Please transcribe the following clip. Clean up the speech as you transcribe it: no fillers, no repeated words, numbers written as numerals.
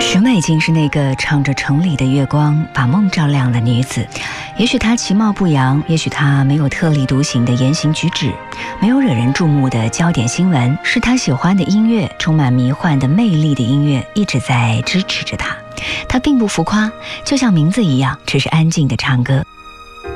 许美静是那个唱着城里的月光把梦照亮的女子，也许她其貌不扬，也许她没有特立独行的言行举止，没有惹人注目的焦点新闻，是她喜欢的音乐，充满迷幻的魅力的音乐一直在支持着她。她并不浮夸，就像名字一样，只是安静的唱歌。